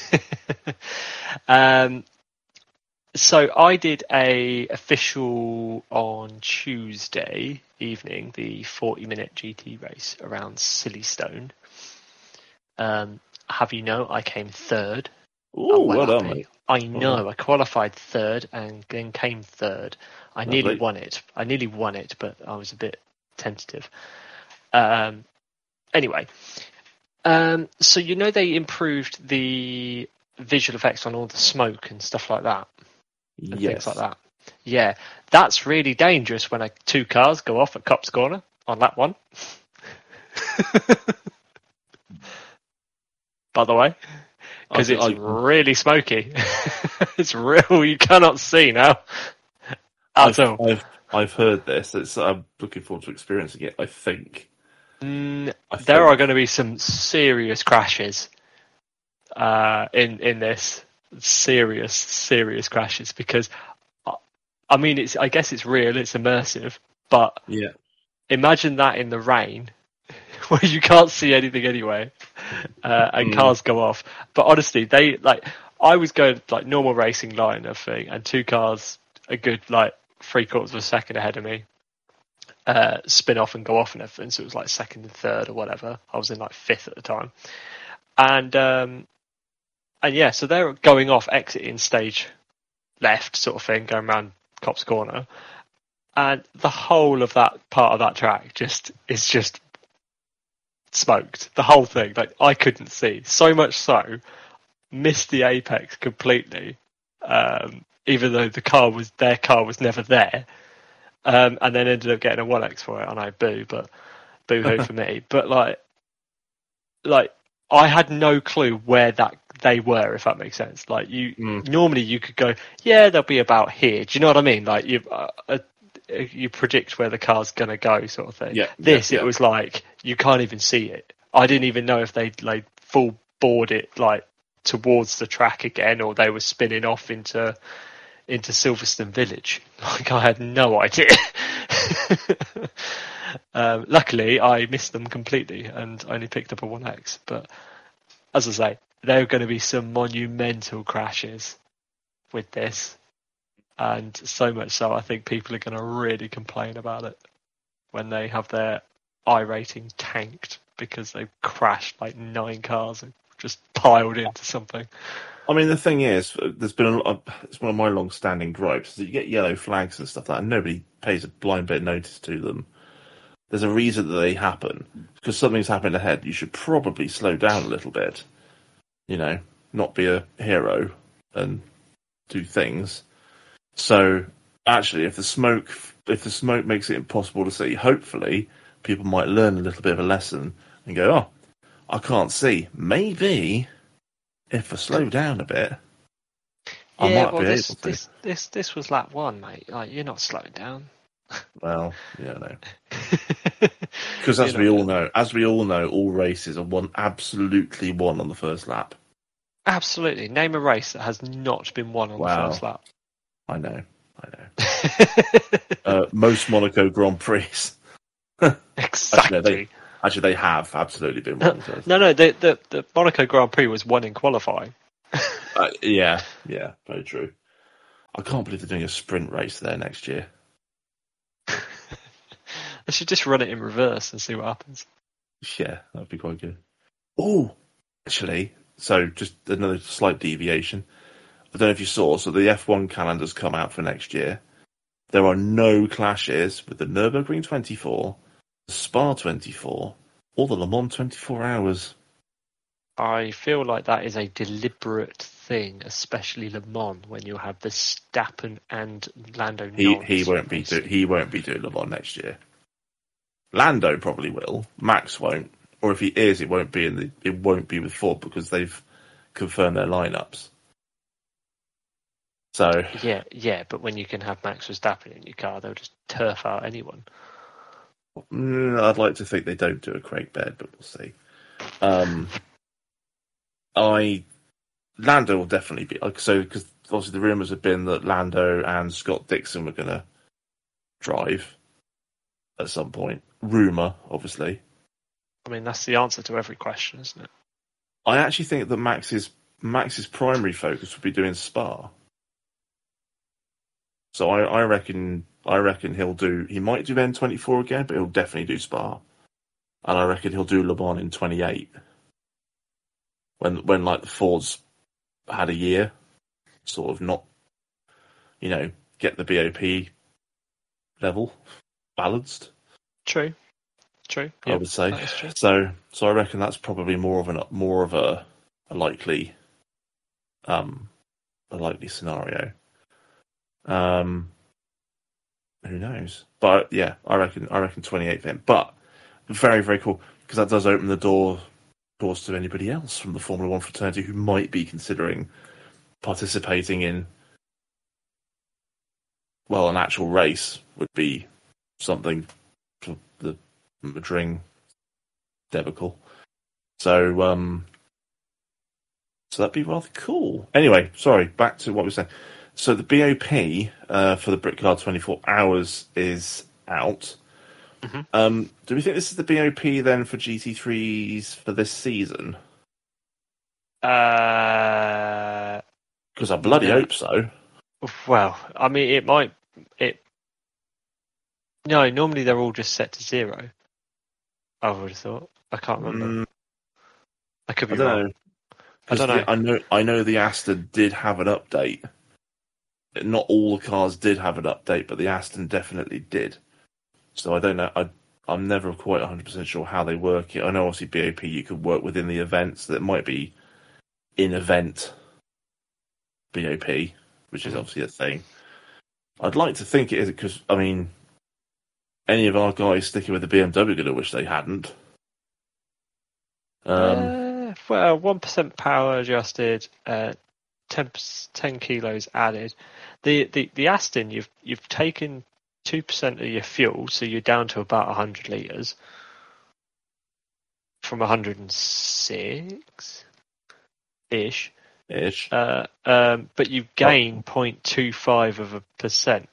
um, so I did a official on Tuesday evening, the forty minute G T race around Silverstone. Um, have you know I came third. Ooh, I'm well done, happy. mate. I know. I qualified third and then came third. I Lovely. nearly won it. I nearly won it, but I was a bit tentative. Um, anyway, um, so you know they improved the visual effects on all the smoke and stuff like that, and Yes. things like that. Yeah, that's really dangerous when a, two cars go off at Copse Corner on lap one. By the way. Because I- it's I- really smoky. It's real. You cannot see now. At I've, all. I've I've heard this. It's, I'm looking forward to experiencing it. I think. Mm, I there think. are going to be some serious crashes uh, in in this. Serious, serious crashes because, uh, I mean, it's. I guess it's real. It's immersive. But Yeah. imagine that in the rain, where you can't see anything anyway, uh, and Mm. cars go off. But honestly, they like. I was going like normal racing line of thing, and two cars a good like three quarters of a second ahead of me uh, spin off and go off and everything. So it was like second and third or whatever. I was in like fifth at the time, and um, and yeah, so they're going off, exiting stage left sort of thing, going around Copse Corner, and the whole of that part of that track just is just smoked. The whole thing, like I couldn't see, so much so, missed the apex completely. Um, even though the car was their car was never there, um, and then ended up getting a one X for it. I know, boo, but boo hoo for me. But like, like I had no clue where that they were, if that makes sense. Like you, Mm. normally you could go, yeah, they'll be about here. Do you know what I mean? Like you, uh, uh, you predict where the car's gonna go, sort of thing. Yeah, This, yeah, it yeah. was like you can't even see it. I didn't even know if they like full board it like towards the track again, or they were spinning off into into Silverstone Village. Like I had no idea. um, luckily, I missed them completely and only picked up a one X. But as I say, there are going to be some monumental crashes with this, and so much so, I think people are going to really complain about it when they have their I rating tanked because they've crashed like nine cars and just piled into something. I mean, the thing is, there's been a lot of, it's one of my long-standing gripes, is that you get yellow flags and stuff like that, and nobody pays a blind bit of notice to them. There's a reason that they happen. Because something's happened ahead, you should probably slow down a little bit. You know, not be a hero and do things. So, actually, if the smoke, if the smoke makes it impossible to see, hopefully, people might learn a little bit of a lesson and go, oh, I can't see. Maybe if I slow down a bit, I yeah, might well, be this, able to. this this this was lap one, mate. Like you're not slowing down. Well, yeah, no. Because as You we know. all know, as we all know, all races are won absolutely won on the first lap. Absolutely. Name a race that has not been won on Wow. the first lap. I know, I know. uh, most Monaco Grand Prix. Exactly. Actually, they, actually, they have absolutely been wrong. So. No, no, the, the the Monaco Grand Prix was won in qualifying. uh, yeah, yeah, very true. I can't believe they're doing a sprint race there next year. I should just run it in reverse and see what happens. Yeah, that'd be quite good. Oh, actually, so just another slight deviation. I don't know if you saw, so the F one calendar's come out for next year. There are no clashes with the Nürburgring twenty-four, the Spa twenty-four, or the Le Mans twenty-four hours. I feel like that is a deliberate thing, especially Le Mans, when you have the Verstappen and Lando. He he won't be do, he won't be doing Le Mans next year. Lando probably will. Max won't, or if he is, it won't be in the it won't be with Ford because they've confirmed their lineups. So yeah, yeah, but when you can have Max Verstappen in your car, they'll just turf out anyone. I'd like to think they don't do a Craig Baird, but we'll see. Um, I Lando will definitely be like so because obviously the rumours have been that Lando and Scott Dixon were going to drive at some point. Rumour, obviously. I mean, that's the answer to every question, isn't it? I actually think that Max's Max's primary focus would be doing Spa. So I, I reckon I reckon he'll do he might do N twenty-four again, but he'll definitely do Spa. And I reckon he'll do Le Mans in twenty-eight. When when like the Fords had a year, sort of not you know, get the B O P level balanced. True. True. I Yep, would say. that is true. So so I reckon that's probably more of an more of a, a likely um a likely scenario. Um, who knows? But yeah, I reckon I reckon twenty-eight then. But very very cool because that does open the door doors to anybody else from the Formula One fraternity who might be considering participating in well an actual race would be something for the Madrid debacle. So um, so that'd be rather cool. Anyway, sorry, back to what we were saying. So the B O P uh, for the Brickyard twenty-four hours is out. Mm-hmm. Um, do we think this is the B O P then for G T threes for this season? Uh, Because I bloody yeah. hope so. Well, I mean, it might. It no, normally they're all just set to zero. I would have thought. I can't remember. Mm, I could be I don't wrong. know. I don't The, know. I know. I know the Aston did have an update. Not all the cars did have an update, but the Aston definitely did. So I don't know. I, I'm never quite one hundred percent sure how they work it. I know obviously B O P you could work within the events. So that might be in-event B O P, which is obviously a thing. I'd like to think it is because, I mean, any of our guys sticking with the B M W are going to wish they hadn't. Um, uh, well, one percent power adjusted, uh, ten, ten kilos added. The, the the Aston, you've you've taken two percent of your fuel, so you're down to about a hundred liters from a hundred and six ish. ish. Uh, um, but you gain zero point two five of a percent,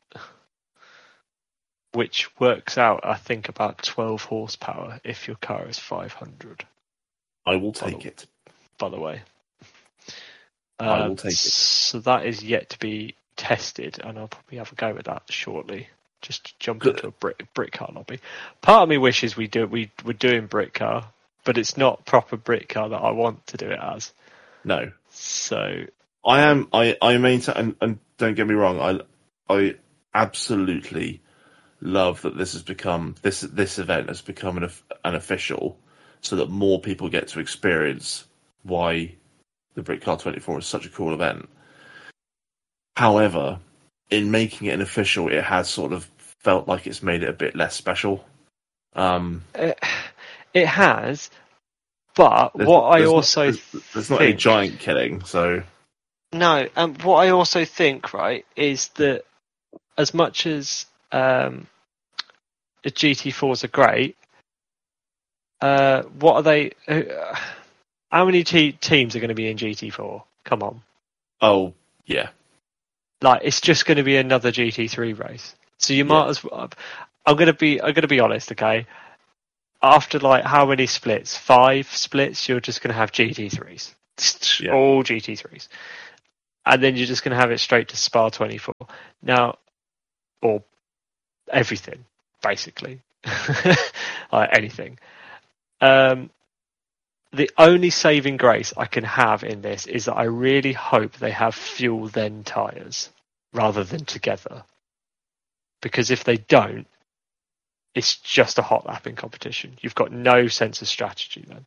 which works out, I think, about twelve horsepower if your car is five hundred. I will take it. By the way, um, I will take it. So that is yet to be tested, and I'll probably have a go at that shortly. Just to jump into a brick brick car lobby. Part of me wishes we do we were doing brick car, but it's not proper brick car that I want to do it as. No. So I am. I I maintain, and, and don't get me wrong. I I absolutely love that this has become this this event has become an an official, so that more people get to experience why the Brickcar twenty-four is such a cool event. However, in making it an official, it has sort of felt like it's made it a bit less special. Um, it, it has, but there's, what I there's also not, there's, there's not a think, giant killing, so no. And what I also think, right, is that as much as um, the G T fours are great, uh, what are they? Uh, how many te- teams are going to be in G T four? Come on. oh yeah. Like, it's just going to be another G T three race. So you might Yeah. as well... I'm gonna be I'm gonna be honest, okay? After like how many splits? Five splits, you're just gonna have G T threes. Yeah. All G T threes. And then you're just gonna have it straight to Spa twenty-four. Now or everything, basically. Like anything. Um the only saving grace I can have in this is that I really hope they have fuel then tyres rather than together. Because if they don't, it's just a hot lapping competition. You've got no sense of strategy then.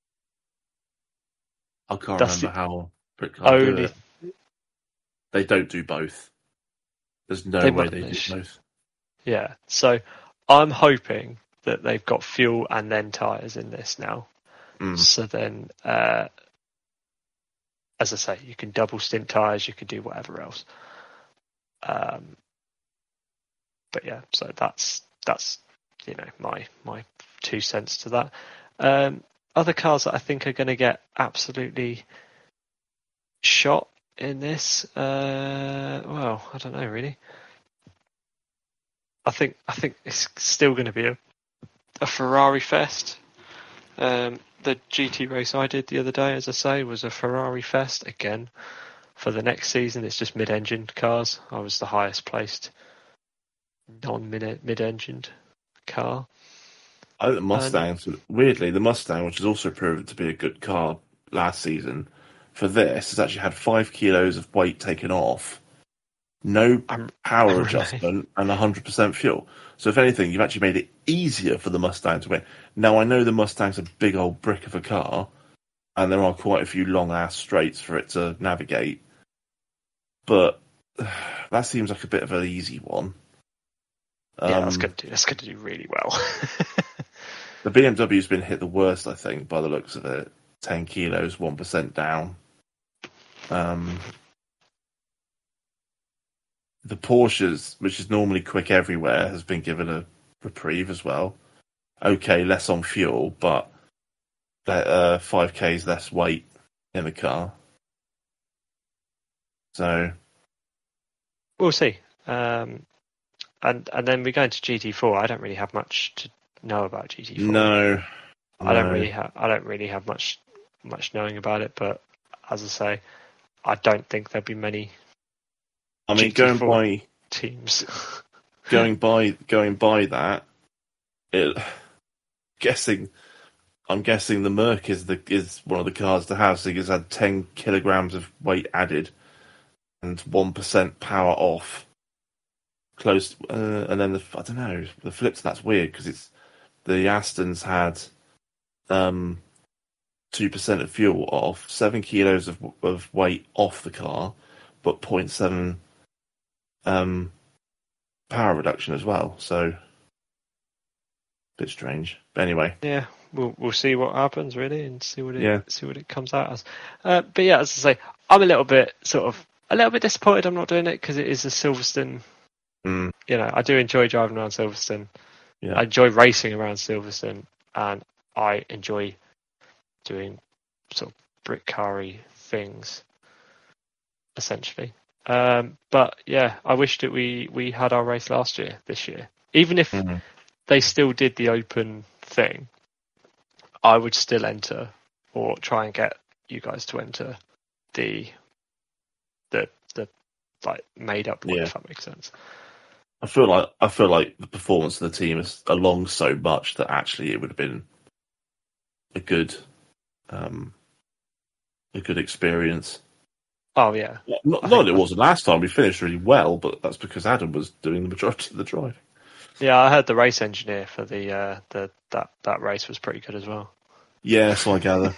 I can't That's remember how Britcar do Only it. They don't do both. There's no They way might- they do both. yeah. So I'm hoping that they've got fuel and then tyres in this now. Mm. So then, uh, as I say, you can double stint tyres, you can do whatever else. Um, but yeah, so that's that's you know my my two cents to that. Um, other cars that I think are going to get absolutely shot in this, uh, well, I don't know really. I think I think it's still going to be a a Ferrari fest. Um, the G T race I did the other day, as I say, was a Ferrari fest again. For the next season, it's just mid-engined cars. I was the highest placed non-mid mid-engined car. I think the Mustangs, weirdly, the Mustang, which has also proven to be a good car last season, for this has actually had five kilos of weight taken off, no I'm- power I'm adjustment, and one hundred percent fuel. So if anything, you've actually made it easier for the Mustang to win. Now, I know the Mustang's a big old brick of a car, and there are quite a few long-ass straights for it to navigate, but that seems like a bit of an easy one. Yeah, that's Um, going to do. That's going to do really well. The B M W's been hit the worst, I think, by the looks of it. ten kilos, one percent down. Um, the Porsches, which is normally quick everywhere, has been given a reprieve as well. Okay, less on fuel, but uh, five K's less weight in the car. So, We'll see. Um, and and then we go into G T four. I don't really have much to know about G T four. no. I don't no. really have. I don't really have much much knowing about it. But as I say, I don't think there'll be many I mean, G T four. going by teams. going by going by that, it, guessing, I'm guessing the Merc is the is one of the cars to have. So it's had ten kilograms of weight added and one percent power off. Close, uh, and then the I don't know the flip to that's weird because it's the Astons had um two percent of fuel off, seven kilos of of weight off the car, but zero point seven um power reduction as well. So bit strange. But anyway, Yeah, we'll we'll see what happens really, and see what it Yeah. see what it comes out as. Uh, but yeah, as I say, I'm a little bit sort of a little bit disappointed I'm not doing it because it is a Silverstone. mm, You know, I do enjoy driving around Silverstone. Yeah. I enjoy racing around Silverstone, and I enjoy doing sort of brick car-y things, essentially. Um, but yeah, I wish that we we had our race last year, this year. Even if Mhm. they still did the open thing, I would still enter or try and get you guys to enter the the the like made up one, Yeah. if that makes sense. I feel like I feel like the performance of the team is along so much that actually it would have been a good um a good experience. Oh yeah, Not, I not think that it wasn't last time. We finished really well, but that's because Adam was doing the majority of the drive. yeah. I heard the race engineer for the uh, the that that race was pretty good as well. Yeah, so I gather.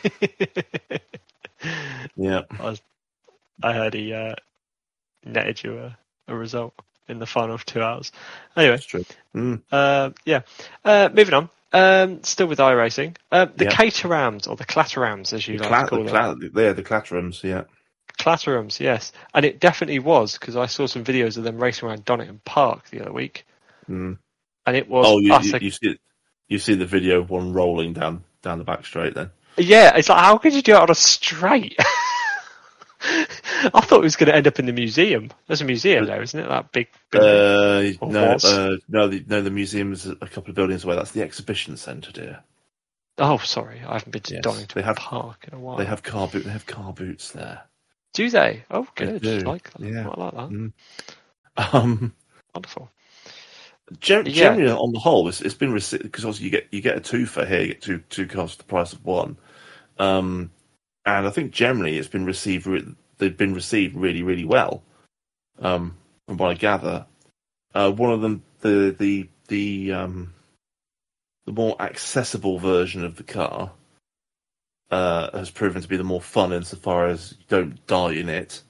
Yeah. I, was, I heard he uh, netted you a, a result in the final two hours. Anyway, That's true. Mm. uh, yeah. Uh, moving on. Um, still with iRacing. Uh, the Yeah. Caterhams, or the Clatterams, as you The, like cla- to call the, them. cla- yeah, the Clatterums, yeah. Clatterams, yes. And it definitely was, because I saw some videos of them racing around Donington Park the other week. Mm. And it was Oh, you, us. you, you see you see the video of one rolling down down the back straight then. Yeah, it's like, how could you do it on a straight? I thought it was going to end up in the museum. There's a museum there, isn't it? That big building. Uh, Or no, was. uh, no, the, no. The museum's a couple of buildings away. That's the exhibition centre, dear. Oh, sorry, I haven't been to Yes, Donington they have- Park in a while. They have car boot. They have car boots there. Do they? Oh, They good. do, Like that. yeah. I like that. Mm. Um, Wonderful. gen- Yeah. Generally, on the whole, it's, it's been received because obviously you get you get a two for here, you get two two cars for the price of one. Um, and I think generally it's been received. Re- they've been received really, really well. Um, from what I gather, uh, one of them, the the the um, the more accessible version of the car, uh, has proven to be the more fun insofar as you don't die in it.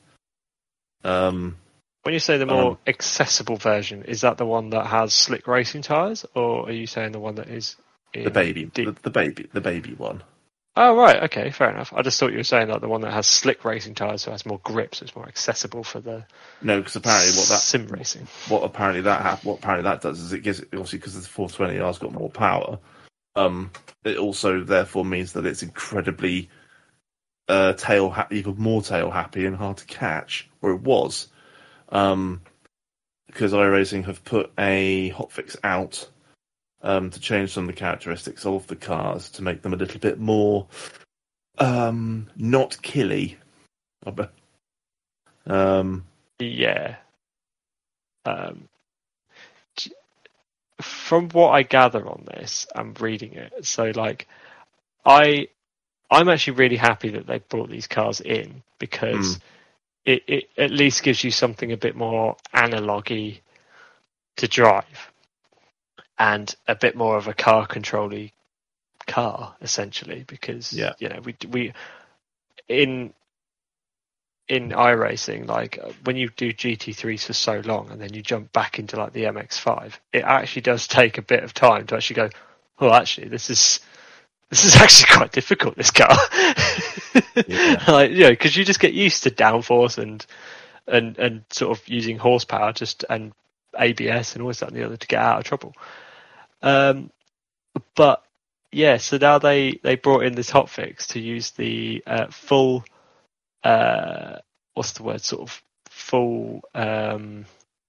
Um, When you say the more Um, accessible version, is that the one that has slick racing tyres, or are you saying the one that is in the baby, deep- the, the baby, the baby one. Oh, right. Okay, fair enough. I just thought you were saying that the one that has slick racing tyres, so has more grip, so it's more accessible for the No, because apparently what that sim racing. what apparently that hap- what apparently that does is it gives it obviously because the four twenty R's got more power. Um, it also therefore means that it's incredibly uh, tail happy, even more tail happy and hard to catch, or it was. Um, because iRacing have put a hotfix out um, to change some of the characteristics of the cars to make them a little bit more um, not killy. I bet. Um, Yeah. Um, j- from what I gather on this, I'm reading it. So, like, I, I'm actually really happy that they brought these cars in because Mm. it, it at least gives you something a bit more analogy to drive and a bit more of a car control-y car, essentially. Because Yeah. you know we we in in iRacing, like uh, when you do G T threes for so long and then you jump back into like the M X five, it actually does take a bit of time to actually go, oh, actually, this is this is actually quite difficult. This car, Yeah. like you know, because you just get used to downforce and and and sort of using horsepower just and A B S and all this that and the other to get out of trouble. Um, but yeah, so now they they brought in this hotfix to use the uh, full. Uh, what's the word? Sort of full um,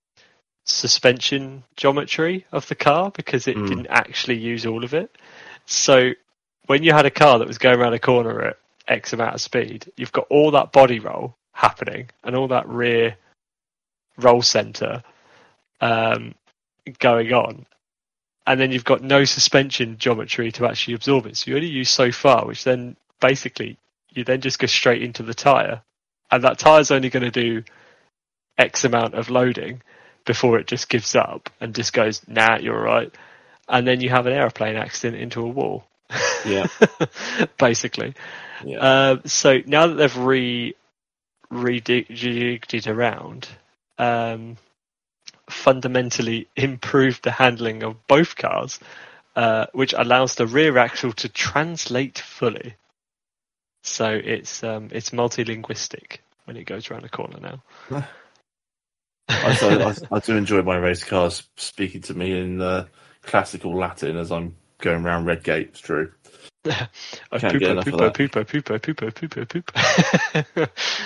suspension geometry of the car because it Mm. didn't actually use all of it. So when you had a car that was going around a corner at X amount of speed, you've got all that body roll happening and all that rear roll center um, going on. And then you've got no suspension geometry to actually absorb it. So you only use so far, which then basically you then just go straight into the tyre. And that tyre's only going to do X amount of loading before it just gives up and just goes, nah, you're all right. And then you have an aeroplane accident into a wall. Yeah. Basically. Yeah. Uh, so now that they've re rejigged it around, um, fundamentally improved the handling of both cars, uh, which allows the rear axle to translate fully. So it's um, it's multilinguistic when it goes around a corner now. I, so I, I do enjoy my race cars speaking to me in uh, classical Latin as I'm going around Redgate. It's true. Oh, Can't get poopo, enough of poopo, that. poopo, poopo, poopo, poopo, poopo.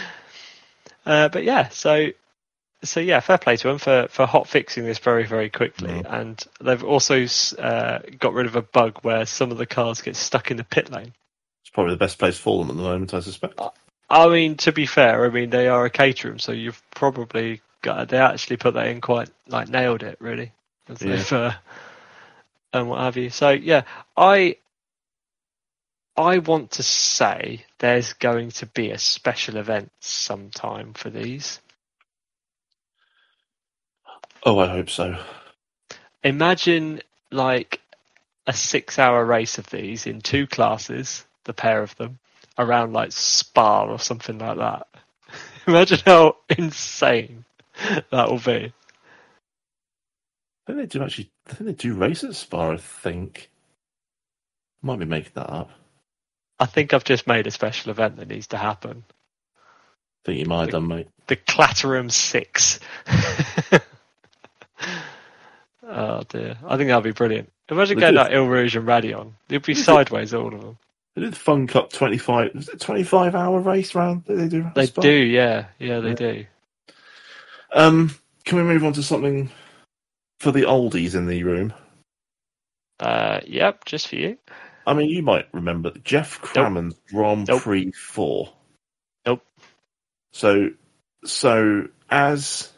uh, but yeah, so so yeah, fair play to them for, for hot fixing this very very quickly, Mm. and they've also uh, got rid of a bug where some of the cars get stuck in the pit lane. It's probably the best place for them at the moment, I suspect. I mean, to be fair, I mean they are a caterum, so you've probably got they actually put that in quite like nailed it really, as Yeah. they've, uh, and what have you. So yeah, I I want to say there's going to be a special event sometime for these. Oh, I hope so. Imagine like a six-hour race of these in two classes, the pair of them, around like Spa or something like that. Imagine how insane that will be. I think they do actually. I think they do race at Spa. I think. Might be making that up. I think I've just made a special event that needs to happen. I think you might have done, mate. The Clatterum Six. Oh dear, I think that'd be brilliant. Imagine They going do. like Il Rouge and Radion. It'd be They do. sideways, all of them. They did the Fun Cup twenty-five. Was it twenty-five hour race round that they do? They Spa? do, yeah, yeah, they Yeah. do. Um, can we move on to something for the oldies in the room? Uh, yep, just for you. I mean, you might remember Jeff Crammond's Grand Nope. Prix four. Nope. So, so as